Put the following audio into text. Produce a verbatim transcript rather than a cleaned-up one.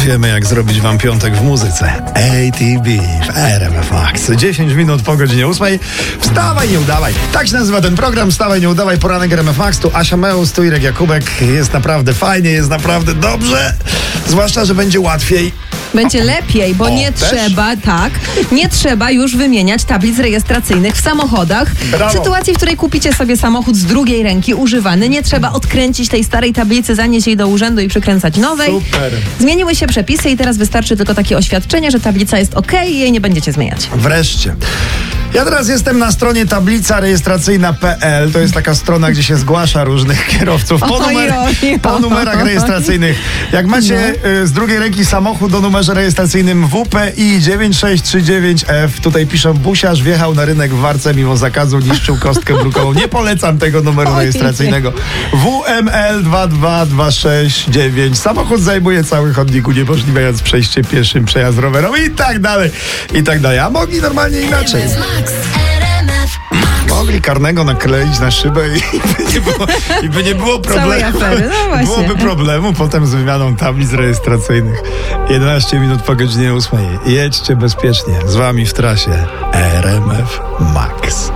Wiemy, jak zrobić wam piątek w muzyce. A T B w R M F Max. dziesięć minut po godzinie ósmej. Wstawaj, nie udawaj. Tak się nazywa ten program. Wstawaj, nie udawaj. Poranek R M F Max. Tu Asia Meus, tu Irek Jakubek. Jest naprawdę fajnie, jest naprawdę dobrze. Zwłaszcza, że będzie łatwiej. Będzie lepiej, bo O, nie też? trzeba, tak, nie trzeba już wymieniać tablic rejestracyjnych w samochodach. Brawo. W sytuacji, w której kupicie sobie samochód z drugiej ręki, używany, nie trzeba odkręcić tej starej tablicy, zanieść jej do urzędu i przykręcać nowej. Super. Zmieniły się przepisy i teraz wystarczy tylko takie oświadczenie, że tablica jest ok i jej nie będziecie zmieniać. Wreszcie. Ja teraz jestem na stronie tablica rejestracyjna kropka p l. To jest taka strona, gdzie się zgłasza różnych kierowców po, Oj, numer, oj, oj. po numerach rejestracyjnych. Jak macie y, z drugiej ręki samochód o numerze rejestracyjnym W P I dziewięć sześć trzy dziewięć F, tutaj piszą: busiarz wjechał na rynek w Warce mimo zakazu, niszczył kostkę brukową. Nie polecam tego numeru Oj. rejestracyjnego. W M L dwa dwa dwa sześć dziewięć. Samochód zajmuje cały chodnik, uniemożliwiając przejście pieszym, przejazd rowerowym i tak dalej, i tak dalej. A mogli normalnie inaczej. Mogli karnego nakleić na szybę i by nie było, i by nie było problemu. Całej afery, no właśnie. Byłoby problemu potem z wymianą tablic rejestracyjnych. jedenaście minut po godzinie ósmej. Jedźcie bezpiecznie. Z wami w trasie R M F Max.